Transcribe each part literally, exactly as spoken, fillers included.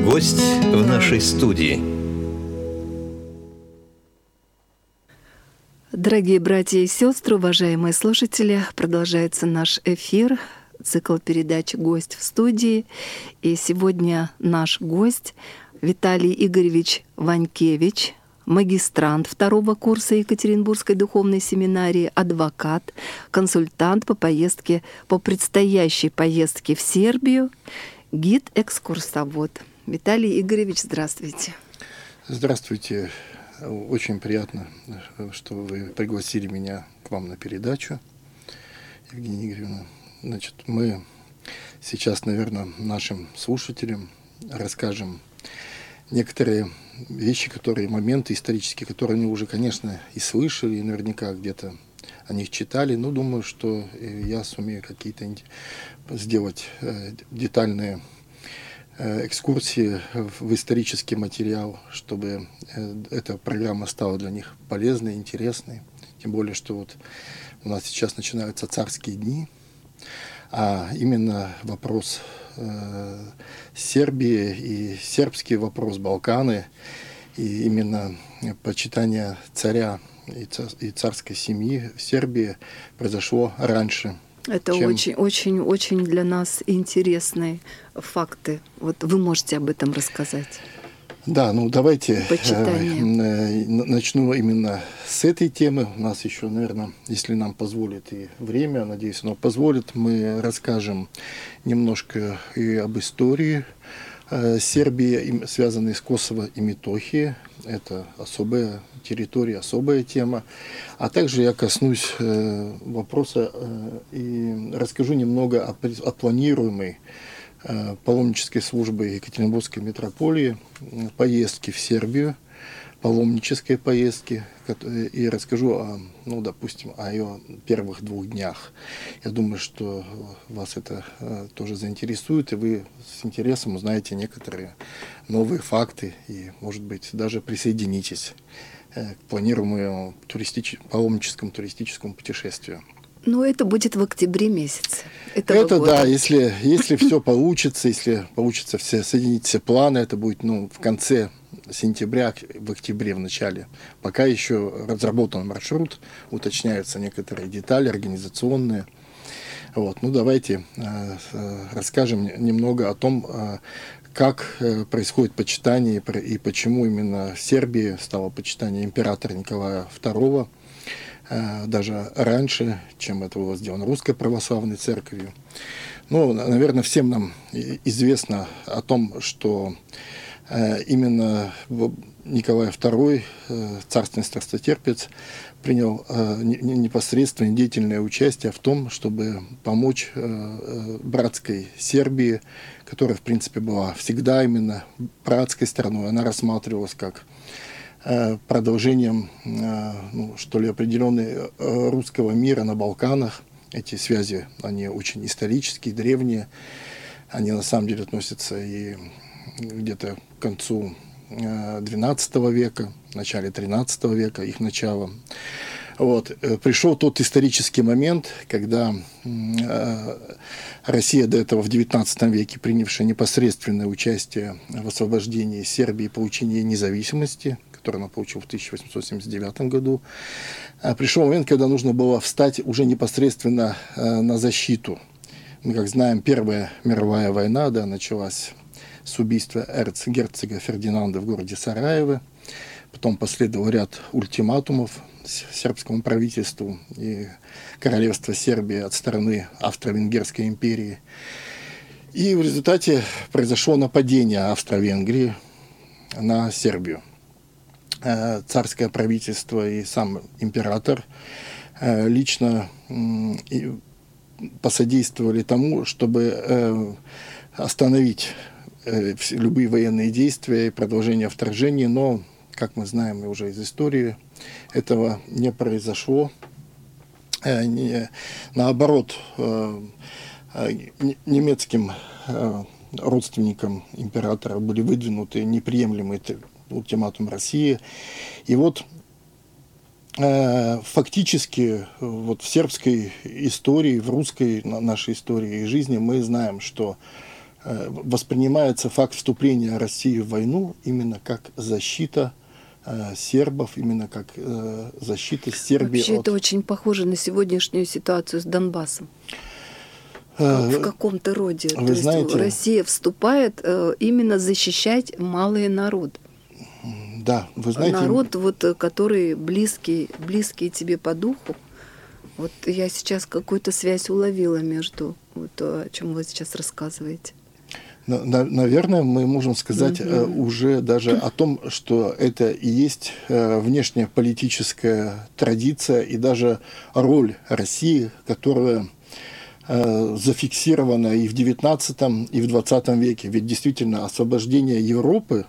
Гость в нашей студии. Дорогие братья и сестры, уважаемые слушатели, продолжается наш эфир, цикл передач «Гость в студии». И сегодня наш гость Виталий Игоревич Ванькевич, магистрант второго курса Екатеринбургской духовной семинарии, адвокат, консультант по поездке, по предстоящей поездке в Сербию, гид-экскурсовод. Виталий Игоревич, здравствуйте. Здравствуйте. Очень приятно, что вы пригласили меня к вам на передачу, Евгения Игоревна. Значит, мы сейчас, наверное, нашим слушателям расскажем некоторые вещи, которые, моменты исторические, которые они уже, конечно, и слышали, и наверняка где-то о них читали. Но думаю, что я сумею какие-то сделать детальные экскурсии в исторический материал, чтобы эта программа стала для них полезной, интересной. Тем более, что вот у нас сейчас начинаются царские дни, а именно вопрос э, Сербии и сербский вопрос Балканы, и именно почитание царя и, цар, и царской семьи в Сербии произошло раньше. Это чем... очень, очень, очень для нас интересные факты. Вот вы можете об этом рассказать. Да, ну давайте Почитание. э, начну именно с этой темы. У нас еще, наверное, если нам позволит и время, надеюсь, оно позволит, мы расскажем немножко и об истории э, Сербии, связанной с Косово и Метохией. Это особая территория, особая тема. А также я коснусь э, вопроса э, и расскажу немного о, о планируемой паломнической службы Екатеринбургской митрополии, поездки в Сербию, паломнической поездки, и расскажу, о, ну, допустим, о ее первых двух днях. Я думаю, что вас это тоже заинтересует, и вы с интересом узнаете некоторые новые факты, и, может быть, даже присоединитесь к планируемому туристич... паломническому туристическому путешествию. Ну, это будет в октябре месяце. Это года. Да, если, если все получится, если получится все, соединить все планы, это будет ну, в конце сентября, в октябре, в начале. Пока еще разработан маршрут, уточняются некоторые детали организационные. Вот. Ну, давайте э, расскажем немного о том, э, как э, происходит почитание и почему именно в Сербии стало почитание императора Николая второго. Даже раньше, чем это было сделано Русской Православной Церковью. Ну, наверное, всем нам известно о том, что именно Николай второй, царственный страстотерпец, принял непосредственное деятельное участие в том, чтобы помочь братской Сербии, которая, в принципе, была всегда именно братской страной. Она рассматривалась как продолжением, ну, что ли, определенной русского мира на Балканах. Эти связи, они очень исторические, древние. Они на самом деле относятся и где-то к концу двенадцатого века, начале тринадцатого века, их начало. Вот. Пришел тот исторический момент, когда Россия, до этого в девятнадцатом веке принявшая непосредственное участие в освобождении Сербии и получении независимости, который она получила в тысяча восемьсот семьдесят девятом году, пришел момент, когда нужно было встать уже непосредственно на защиту. Мы, как знаем, Первая мировая война, да, началась с убийства эрцгерцога Фердинанда в городе Сараево. Потом последовал ряд ультиматумов сербскому правительству и королевства Сербии от стороны Австро-Венгерской империи. И в результате произошло нападение Австро-Венгрии на Сербию. Царское правительство и сам император лично посодействовали тому, чтобы остановить любые военные действия и продолжение вторжения, но, как мы знаем уже из истории, этого не произошло. Наоборот, немецким родственникам императора были выдвинуты неприемлемые ультиматум России. И вот фактически вот в сербской истории, в русской нашей истории и жизни мы знаем, что воспринимается факт вступления России в войну именно как защита сербов, именно как защита Сербии. Вообще от... это очень похоже на сегодняшнюю ситуацию с Донбассом. В каком-то роде. Вы То знаете, есть Россия вступает именно защищать малый народ. Да, вы знаете... Народ, вот, который близкий, близкий тебе по духу. Вот я сейчас какую-то связь уловила между вот, о чем вы сейчас рассказываете. Наверное, мы можем сказать mm-hmm. уже даже о том, что это и есть внешнеполитическая традиция и даже роль России, которая зафиксирована и в девятнадцатом, и в двадцатом веке. Ведь действительно освобождение Европы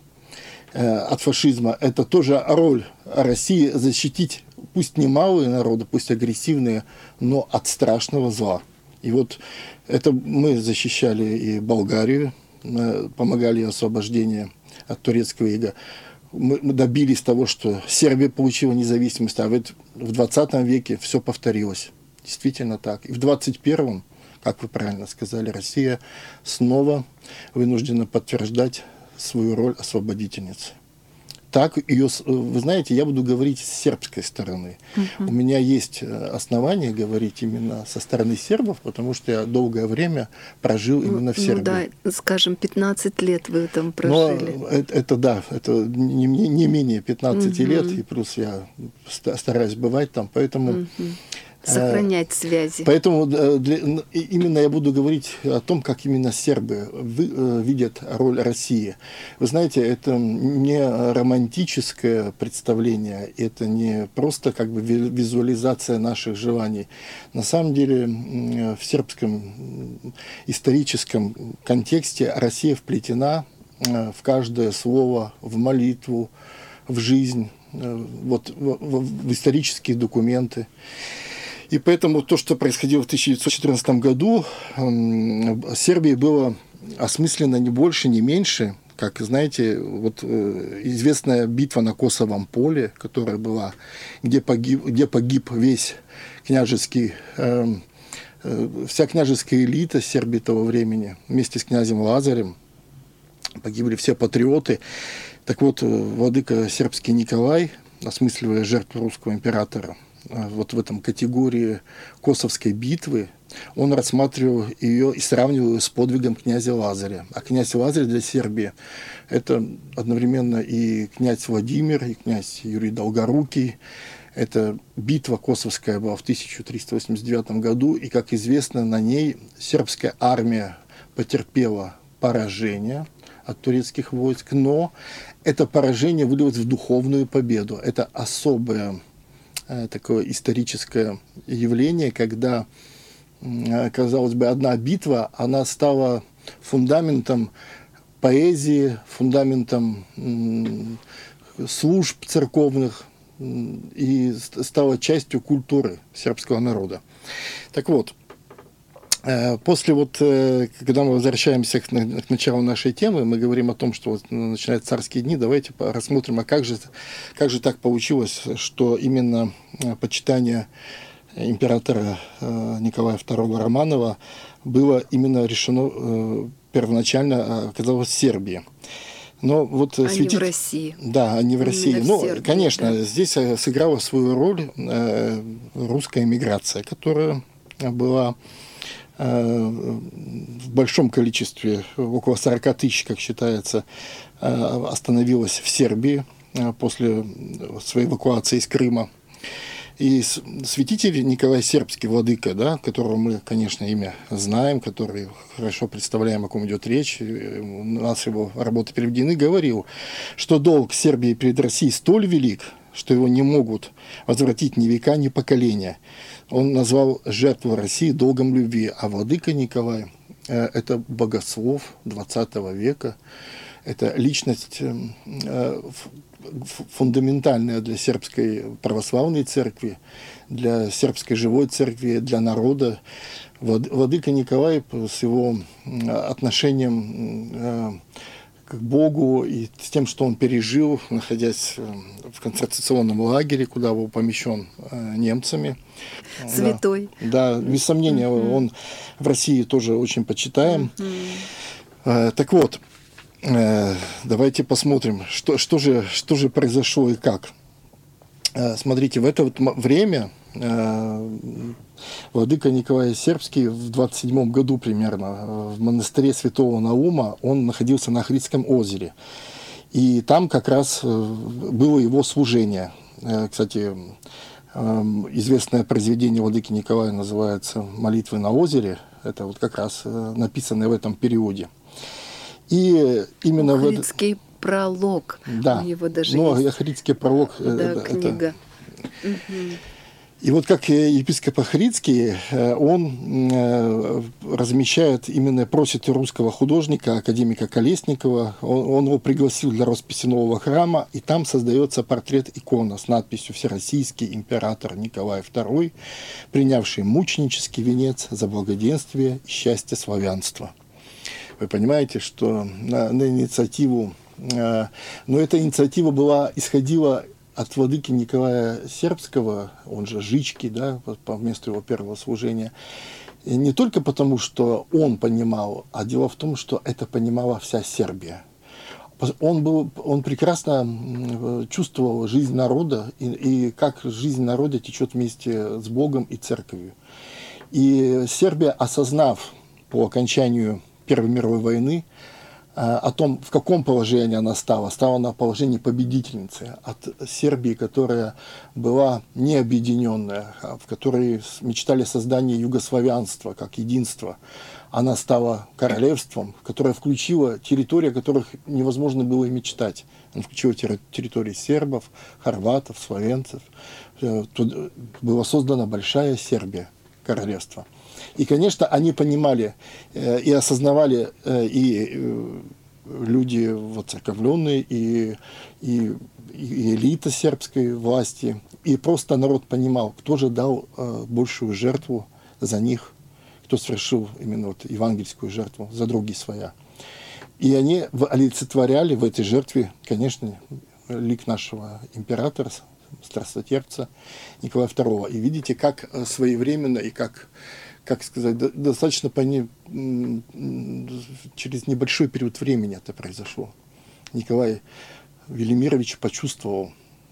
от фашизма – это тоже роль России защитить, пусть не малые народы, пусть агрессивные, но от страшного зла. И вот это мы защищали и Болгарию, помогали освобождению от турецкого ига. Мы добились того, что Сербия получила независимость, а вот в двадцатом веке все повторилось. Действительно так. И в двадцать первом, как вы правильно сказали, Россия снова вынуждена подтверждать свою роль освободительницы. Так ее, вы знаете, я буду говорить с сербской стороны. Uh-huh. У меня есть основания говорить именно со стороны сербов, потому что я долгое время прожил ну, именно в Сербии. Ну да, скажем, пятнадцать лет вы там прожили. Но это, это да, это не, не менее пятнадцати uh-huh. лет, и плюс я стараюсь бывать там, поэтому... Uh-huh. Сохранять связи. Поэтому для, именно я буду говорить о том, как именно сербы видят роль России. Вы знаете, это не романтическое представление, это не просто как бы визуализация наших желаний. На самом деле в сербском историческом контексте Россия вплетена в каждое слово, в молитву, в жизнь, вот, в, в исторические документы. И поэтому то, что происходило в тысяча девятьсот четырнадцатом году, Сербии было осмысленно не больше, не меньше. Как знаете, вот известная битва на Косовом поле, которая была, где погиб, где погиб весь княжеский, вся княжеская элита Сербии того времени, вместе с князем Лазарем, погибли все патриоты. Так вот, владыка сербский Николай, осмысливая жертву русского императора, вот в этом категории Косовской битвы, он рассматривал ее и сравнивал ее с подвигом князя Лазаря. А князь Лазарь для Сербии – это одновременно и князь Владимир, и князь Юрий Долгорукий. Это битва Косовская была в тысяча триста восемьдесят девятом году, и, как известно, на ней сербская армия потерпела поражение от турецких войск, но это поражение вылилось в духовную победу. Это особое такое историческое явление, когда, казалось бы, одна битва, она стала фундаментом поэзии, фундаментом служб церковных и стала частью культуры сербского народа. Так вот, после вот, когда мы возвращаемся к, к началу нашей темы, мы говорим о том, что вот начинают царские дни, давайте рассмотрим, а как же, как же так получилось, что именно почитание императора Николая второго Романова было именно решено первоначально, оказалось, в Сербии. Но вот а святить... не в России. Да, а не в России. Ну, Сербии, конечно, да. Здесь сыграла свою роль русская эмиграция, которая была в большом количестве, около сорока тысяч, как считается, остановилась в Сербии после своей эвакуации из Крыма. И святитель Николай Сербский, владыка, да, которого мы, конечно, имя знаем, который хорошо представляем, о ком идет речь, у нас его работы переведены, говорил, что долг Сербии перед Россией столь велик, что его не могут возвратить ни века, ни поколения. Он назвал жертву России долгом любви, а владыка Николай – это богослов двадцатого века, это личность фундаментальная для сербской православной церкви, для сербской живой церкви, для народа. Владыка Николай с его отношением к Богу и с тем, что он пережил, находясь в концентрационном лагере, куда был помещен немцами. Святой. Да, да, без сомнения, mm-hmm. он в России тоже очень почитаем. Так вот, давайте посмотрим, что, что, же, что же произошло и как. Смотрите, в это вот время владыка Николай Сербский в двадцать седьмом году примерно в монастыре Святого Наума, он находился на Охридском озере. И там как раз было его служение. Кстати, известное произведение владыки Николая называется «Молитвы на озере». Это вот как раз написанное в этом периоде. И именно Охридский в... пролог. Да, его даже ну, есть. Охридский пролог. Да, это, книга. Это... Угу. И вот как епископ Охридский, он размещает, именно просит русского художника, академика Колесникова, он, он его пригласил для росписи нового храма, и там создается портрет-икона с надписью «Всероссийский император Николай второй, принявший мученический венец за благоденствие и счастье славянства». Вы понимаете, что на, на инициативу, э, но эта инициатива была, исходила от владыки Николая Сербского, он же Жички, да, по месту его первого служения, и не только потому, что он понимал, а дело в том, что это понимала вся Сербия. Он, был, он прекрасно чувствовал жизнь народа и, и как жизнь народа течет вместе с Богом и Церковью. И Сербия, осознав по окончанию Первой мировой войны о том, в каком положении она стала, стала на положении победительницы от Сербии, которая была не объединенная, в которой мечтали о создании югославянства как единства. Она стала королевством, которое включило территории, о которых невозможно было и мечтать. Она включила территории сербов, хорватов, словенцев. Тут была создана большая Сербия, королевство. И, конечно, они понимали э, и осознавали э, и э, люди воцерковленные, и, и, и элита сербской власти, и просто народ понимал, кто же дал э, большую жертву за них, кто совершил именно вот евангельскую жертву за други своя. И они олицетворяли в этой жертве, конечно, лик нашего императора, страстотерпца Николая второго. И видите, как своевременно и как... как сказать, достаточно по не, через небольшой период времени это произошло. Николай Велимирович почувствовал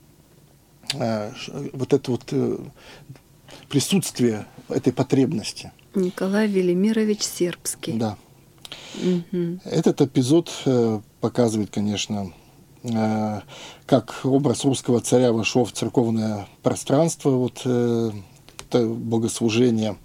э, вот это вот э, присутствие этой потребности. Николай Велимирович Сербский. Да. Угу. Этот эпизод э, показывает, конечно, э, как образ русского царя вошел в церковное пространство, вот, э, это богослужение.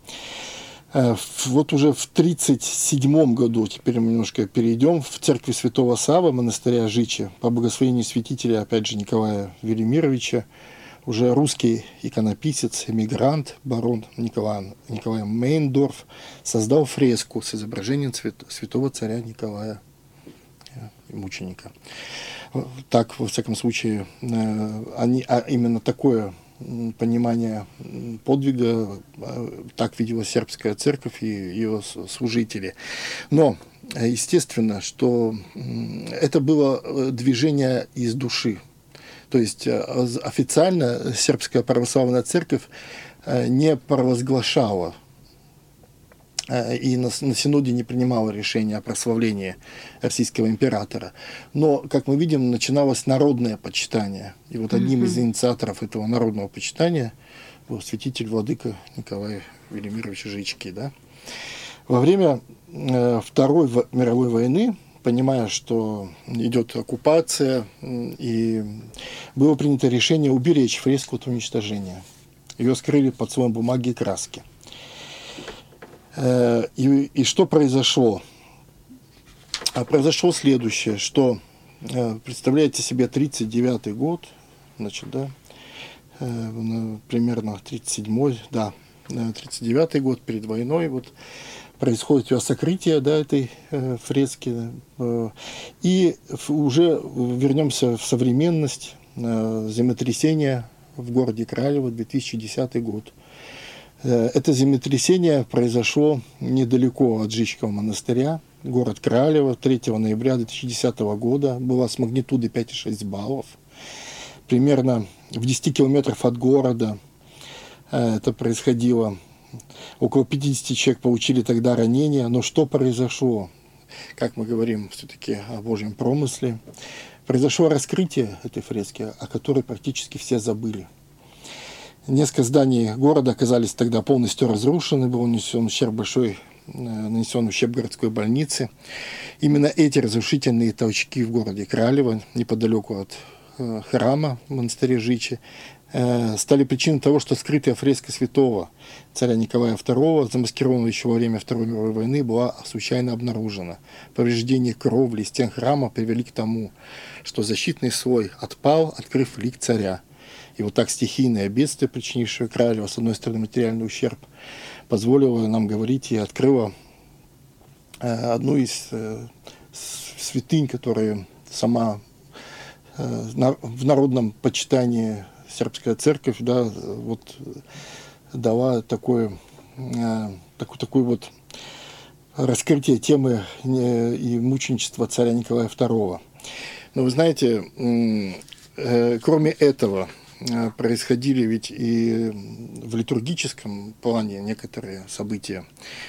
Вот уже в тридцать седьмом году, теперь мы немножко перейдем, в церкви Святого Саввы, монастыря Жичи, по благословению святителя, опять же, Николая Велимировича, уже русский иконописец, эмигрант, барон Николай, Николай Мейндорф, создал фреску с изображением святого царя Николая, мученика. Так, во всяком случае, они, а именно такое понимание подвига так видела сербская церковь и ее служители. Но, естественно, что это было движение из души. То есть официально сербская православная церковь не провозглашала и на, на Синоде не принимала решения о прославлении российского императора. Но, как мы видим, начиналось народное почитание. И вот одним mm-hmm. из инициаторов этого народного почитания был святитель владыка Николай Велимирович Жички. Да? Во время э, Второй мировой войны, понимая, что идет оккупация, и было принято решение уберечь фреску от уничтожения. Ее скрыли под слоем бумаги и краски. И, и что произошло? А произошло следующее, что, представляете себе, тридцать девятый год, значит, да, примерно тридцать седьмой, да, тридцать девятый год, перед войной, вот, происходит ее сокрытие, да, этой фрески, и уже вернемся в современность, землетрясение в городе Кралево, две тысячи десятый год. Это землетрясение произошло недалеко от Жичкова монастыря, город Кралево, третьего ноября две тысячи десятого года, была с магнитудой пять и шесть баллов. Примерно в десяти километрах от города это происходило. Около пятидесяти человек получили тогда ранения, но что произошло? как мы говорим все-таки о Божьем промысле, произошло раскрытие этой фрески, о которой практически все забыли. Несколько зданий города оказались тогда полностью разрушены, был нанесен ущерб большой, нанесен ущерб городской больнице. Именно эти разрушительные толчки в городе Кралево, неподалеку от э, храма в монастыре Жичи, э, стали причиной того, что скрытая фреска святого царя Николая второго, замаскированная еще во время Второй мировой войны, была случайно обнаружена. Повреждения кровли стен храма привели к тому, что защитный слой отпал, открыв лик царя. И вот так стихийное бедствие, причинившее Кралево, с одной стороны, материальный ущерб, позволило нам говорить и открыло э, одну из э, святынь, которая сама э, на, в народном почитании сербская церковь, да, вот, дала такое, э, такое, такое вот раскрытие темы э, и мученичества царя Николая второго. Но вы знаете, э, кроме этого, происходили ведь и в литургическом плане некоторые события.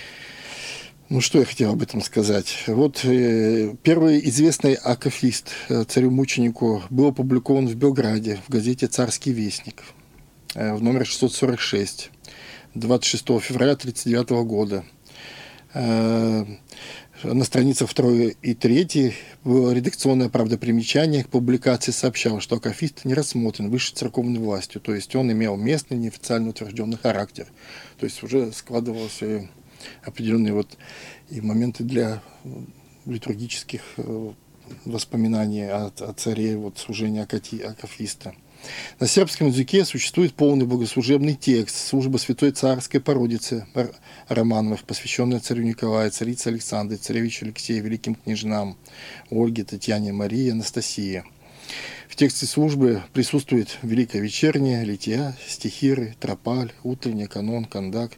Ну, что я хотел об этом сказать? Вот э, первый известный акафист царю-мученику был опубликован в Белграде в газете «Царский вестник» э, в номере шестьсот сорок шесть, двадцать шестого февраля тысяча девятьсот тридцать девятого года. Э, На страницах второй и третьей было редакционное правдопримечание к публикации сообщало, что акафист не рассмотрен высшей церковной властью, то есть он имел местный, неофициально утвержденный характер. То есть уже складывался определенные вот и моменты для литургических воспоминаний о, о царе, вот, служения акафиста. На сербском языке существует полный богослужебный текст службы Святой Царской Породицы Романовых, посвященная царю Николаю, царице Александре, царевичу Алексею, великим княжнам Ольге, Татьяне, Марии, Анастасии. В тексте службы присутствует Великая Вечерняя, Лития, стихиры, тропаль, утренняя, канон, кандак.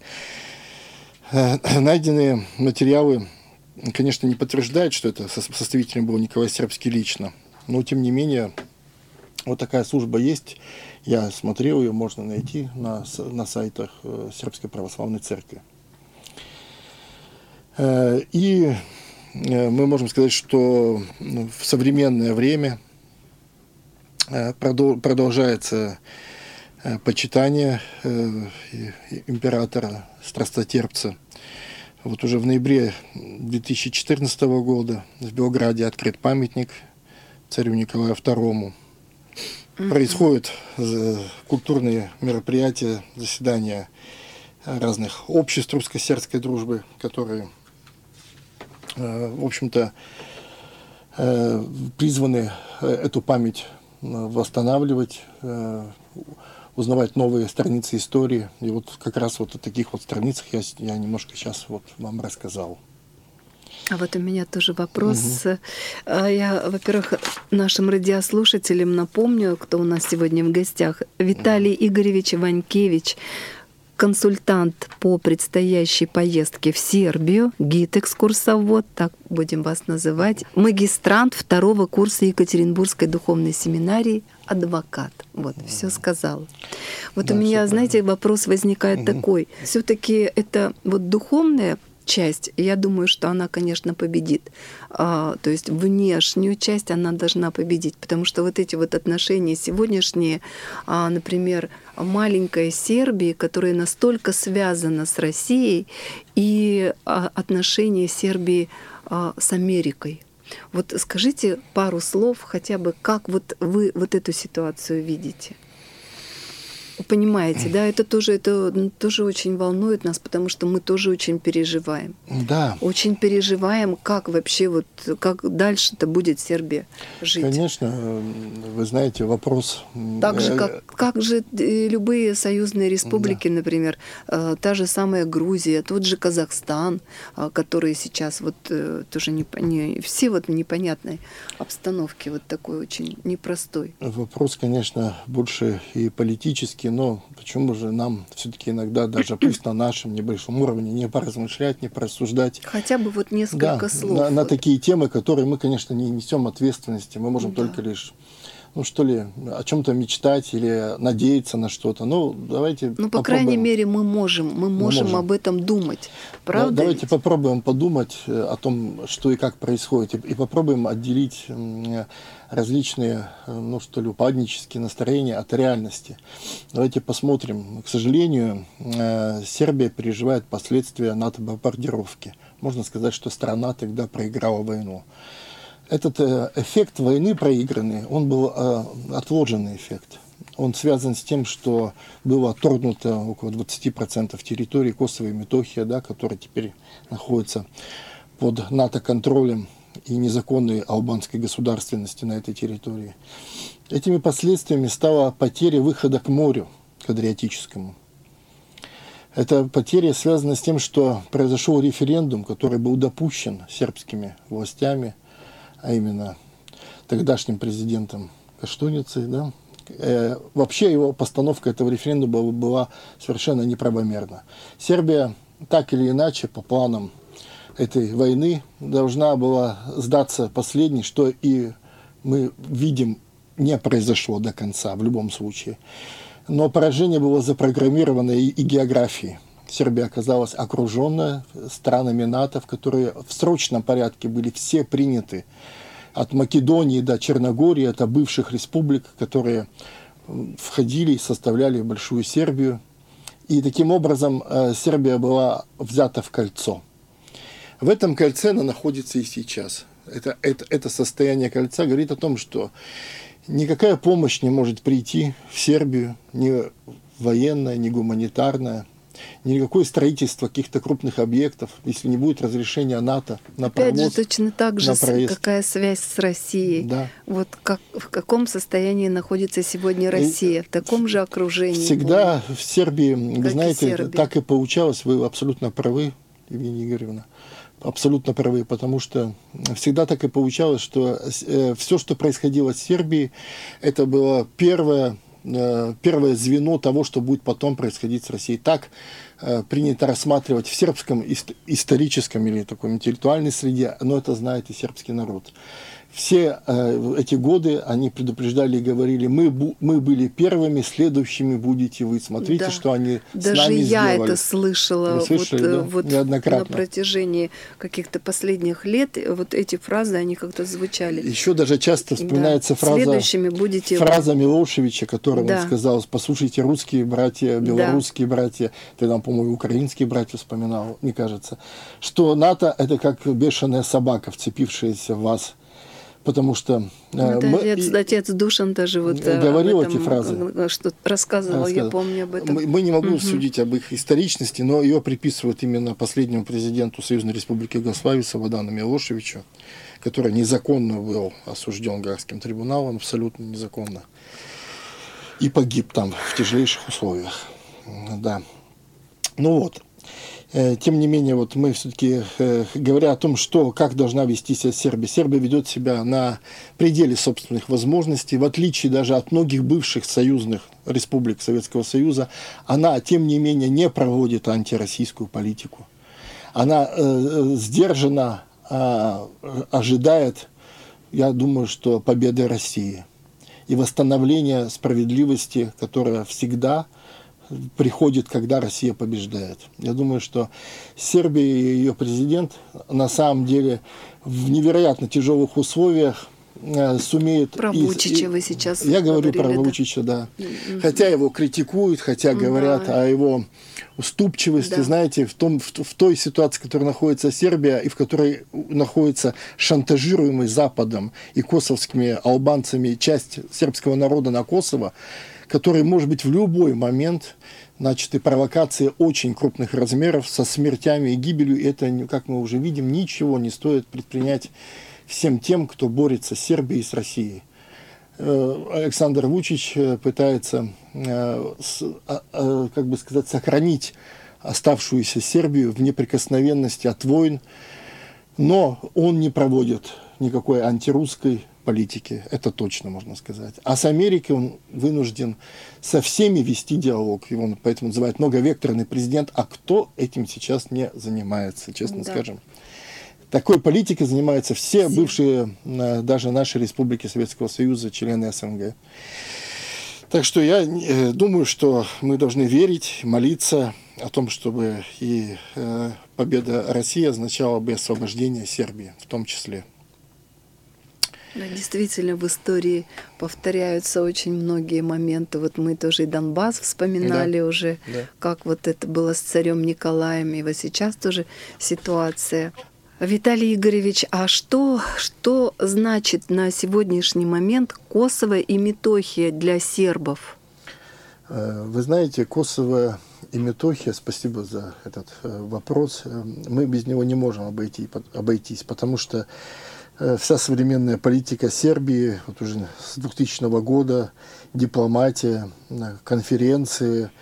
Найденные материалы, конечно, не подтверждают, что это составителем был Николай Сербский лично, но тем не менее вот такая служба есть. Я смотрел, ее можно найти на, на сайтах Сербской Православной Церкви. И мы можем сказать, что в современное время продолжается почитание императора Страстотерпца. Вот уже в ноябре две тысячи четырнадцатого года в Белграде открыт памятник царю Николаю второму. Происходят культурные мероприятия, заседания разных обществ русско-сербской дружбы, которые, в общем-то, призваны эту память восстанавливать, узнавать новые страницы истории. И вот как раз вот о таких вот страницах я, я немножко сейчас вот вам рассказал. А вот у меня тоже вопрос. Угу. Я, во-первых, нашим радиослушателям напомню, кто у нас сегодня в гостях. Виталий Игоревич Иванкевич, консультант по предстоящей поездке в Сербию, гид-экскурсовод, так будем вас называть, магистрант второго курса Екатеринбургской духовной семинарии, адвокат. Вот, mm. все сказала. Вот да, у меня, знаете, правильно. Вопрос возникает mm-hmm. такой. Все-таки это вот духовная часть, я думаю, что она, конечно, победит. А, то есть внешнюю часть она должна победить, потому что вот эти вот отношения сегодняшние, а, например, маленькая Сербия, которая настолько связана с Россией, и а, отношения Сербии а, с Америкой. Вот скажите пару слов хотя бы, как вот вы вот эту ситуацию видите? Понимаете, да, это тоже, это тоже очень волнует нас, потому что мы тоже очень переживаем. Да. Очень переживаем, как вообще, вот, как дальше-то будет Сербия жить. Конечно, вы знаете, вопрос... Так же, как, как же любые союзные республики, да. Например, та же самая Грузия, тот же Казахстан, который сейчас вот тоже не, не все вот в непонятной обстановке, вот такой очень непростой. Вопрос, конечно, больше и политический, но почему же нам все-таки иногда даже пусть на нашем небольшом уровне не поразмышлять, не порассуждать. Хотя бы вот несколько да, слов. На, вот. на такие темы, которые мы, конечно, не несем ответственности, мы можем да. только лишь ну что ли, о чем-то мечтать или надеяться на что-то. Ну, давайте Ну, по попробуем. крайней мере, мы можем, мы можем, можем. об этом думать. Правда? Да, давайте ведь? попробуем подумать о том, что и как происходит, и, и попробуем отделить различные, ну что ли, упаднические настроения от реальности. Давайте посмотрим. К сожалению, Сербия переживает последствия НАТО-бомбардировки. Можно сказать, что страна тогда проиграла войну. Этот эффект войны проигранный, он был отложенный эффект. Он связан с тем, что было отторгнуто около двадцати процентов территории Косово и Метохия, да, которые теперь находятся под НАТО-контролем и незаконной албанской государственности на этой территории. Этими последствиями стала потеря выхода к морю, к Адриатическому. Эта потеря связана с тем, что произошел референдум, который был допущен сербскими властями, а именно тогдашним президентом Каштуницей, да. Э, вообще его постановка этого референдума была, была совершенно неправомерна. Сербия так или иначе по планам этой войны должна была сдаться последней, что и мы видим не произошло до конца в любом случае. Но поражение было запрограммировано и, и географией. Сербия оказалась окруженная странами НАТО, в которые в срочном порядке были все приняты от Македонии до Черногории, это бывших республик, которые входили и составляли большую Сербию. И таким образом Сербия была взята в кольцо. В этом кольце она находится и сейчас. Это, это, это состояние кольца говорит о том, что никакая помощь не может прийти в Сербию, ни военная, ни гуманитарная, никакое строительство каких-то крупных объектов, если не будет разрешения НАТО на Опять провоз, же, точно так же, на проезд. какая связь с Россией. Да. Вот как, в каком состоянии находится сегодня Россия, в таком же окружении. Всегда в Сербии, вы Как и знаете, Сербия. так и получалось, вы абсолютно правы, Евгения Игоревна, абсолютно правы, потому что всегда так и получалось, что э, все, что происходило в Сербии, это было первое, э, первое звено того, что будет потом происходить с Россией. Так э, принято рассматривать в сербском ист- историческом или такой интеллектуальной среде, но это знает и сербский народ. Все э, эти годы они предупреждали и говорили, мы, бу- мы были первыми, следующими будете вы. Смотрите, Да. что они Даже с нами я сделали. это слышала. Вы слышали, вот, э, да? вот Неоднократно. на протяжении каких-то последних лет вот эти фразы, они как-то звучали. Еще даже часто вспоминается Да. фраза, Следующими будете фраза Милошевича, которую Да. он сказал, послушайте, русские братья, белорусские братья, тогда, по-моему, украинские братья вспоминал, мне кажется, что НАТО – это как бешеная собака, вцепившаяся в вас. Потому что э, Вот мы, отец, и- отец Душан даже вот э, говорил об этом, эти фразы. э, что рассказывал, я рассказывал. помню об этом. Мы, мы не могу Мгм. судить об их историчности, но ее приписывают именно последнему президенту Союзной Республики Югославии Слободану Милошевичу, который незаконно был осужден Гаагским трибуналом, абсолютно незаконно, и погиб там в тяжелейших условиях. Да. Ну вот. Э, Тем не менее, вот мы все-таки, э, говоря о том, что, как должна вести себя Сербия, Сербия ведет себя на пределе собственных возможностей, в отличие даже от многих бывших союзных республик Советского Союза, она, тем не менее, не проводит антироссийскую политику. Она э, сдержанно э, ожидает, я думаю, что победы России и восстановления справедливости, которая всегда приходит, когда Россия побеждает. Я думаю, что Сербия и ее президент на самом деле в невероятно тяжелых условиях э, сумеет... Про и- Вучича и- вы сейчас Я говорю говорили, про да? Вучича, да. Хотя его критикуют, хотя говорят Да. о его уступчивости, Да. знаете, в, том, в, в той ситуации, в которой находится Сербия и в которой находится шантажируемый Западом и косовскими албанцами часть сербского народа на Косово, который может быть в любой момент, значит, и провокации очень крупных размеров со смертями и гибелью. И это, как мы уже видим, ничего не стоит предпринять всем тем, кто борется с Сербией и с Россией. Э, Александр Вучич э, пытается, э, с- а- а, как бы сказать, сохранить оставшуюся Сербию в неприкосновенности от войн, но он не проводит никакой антирусской политики, это точно можно сказать. А с Америкой он вынужден со всеми вести диалог, его он поэтому называют многовекторный президент, а кто этим сейчас не занимается, честно Да. скажем. Такой политикой занимаются все бывшие, даже наши республики Советского Союза, члены СНГ. Так что я думаю, что мы должны верить, молиться о том, чтобы и победа России означала бы освобождение Сербии в том числе. Да, действительно, в истории повторяются очень многие моменты. Вот мы тоже и Донбасс вспоминали да, уже, да. как вот это было с царем Николаем, и вот сейчас тоже ситуация. Виталий Игоревич, а что, что значит на сегодняшний момент Косово и Метохия для сербов? Вы знаете, Косово и Метохия, спасибо за этот вопрос, мы без него не можем обойти, обойтись, потому что вся современная политика Сербии, вот уже с двухтысячного года, дипломатия, конференции,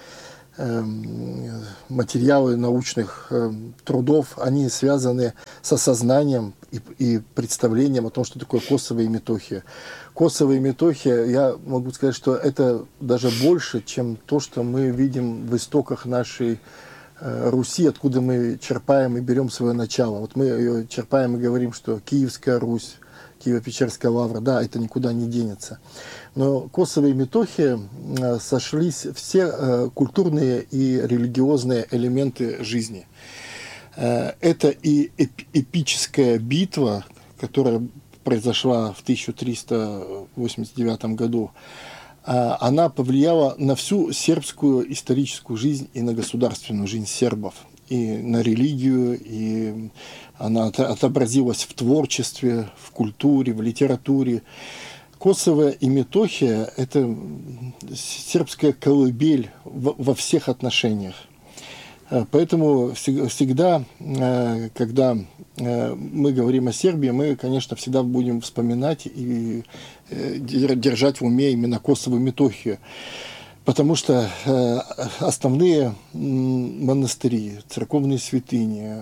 материалы научных трудов, они связаны с осознанием и, и представлением о том, что такое Косово и Метохия. Косово и Метохия, я могу сказать, что это даже больше, чем то, что мы видим в истоках нашей Руси, откуда мы черпаем и берем свое начало. Вот мы ее черпаем и говорим, что Киевская Русь, Киево-Печерская лавра, да, это никуда не денется. Но Косово и Метохия сошлись все культурные и религиозные элементы жизни. Это и эпическая битва, которая произошла в тысяча триста восемьдесят девятом году, она повлияла на всю сербскую историческую жизнь и на государственную жизнь сербов, и на религию, и она отобразилась в творчестве, в культуре, в литературе. Косово и Метохия – это сербская колыбель во всех отношениях. Поэтому всегда, когда мы говорим о Сербии, мы, конечно, всегда будем вспоминать и держать в уме именно Косово и Метохию. Потому что основные монастыри, церковные святыни,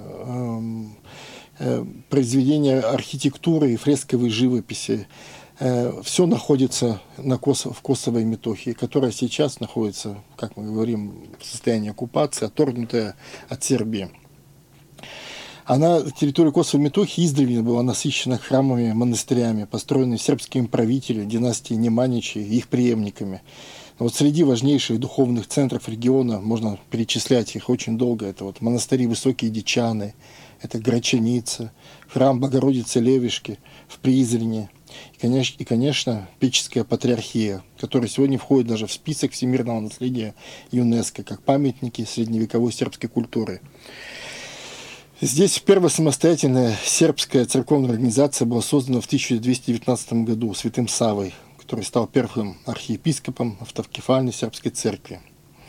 произведения архитектуры и фресковой живописи, все находится на Косово, в Косово и Метохии, которая сейчас находится, как мы говорим, в состоянии оккупации, отторгнутая от Сербии. Она, территория Косово и Метохии издревле была насыщена храмами, монастырями, построенными сербскими правителями династии Неманичей и их преемниками. Но вот среди важнейших духовных центров региона, можно перечислять их очень долго, это вот монастыри Высокие Дичаны, это Грачаница, храм Богородицы Левишки в Призрене, и, конечно, и, конечно, Печеская патриархия, которая сегодня входит даже в список всемирного наследия ЮНЕСКО, как памятники средневековой сербской культуры. Здесь первая самостоятельная сербская церковная организация была создана в тысяча двести девятнадцатом году святым Савой, который стал первым архиепископом автокефальной сербской церкви.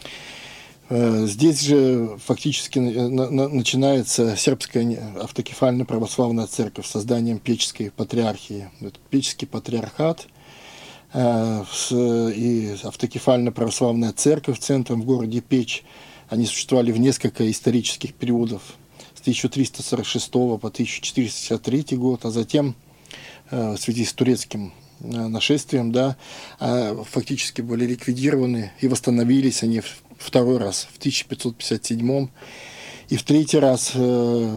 Здесь же фактически начинается сербская автокефальная православная церковь с созданием Печеской патриархии. Печеский патриархат и автокефальная православная церковь центром в городе Печь, они существовали в несколько исторических периодов с тысяча триста сорок шестого по тысяча четыреста шестьдесят третий год, а затем в связи с турецким нашествием, да, фактически были ликвидированы и восстановились они второй раз в тысяча пятьсот пятьдесят седьмом и в третий раз в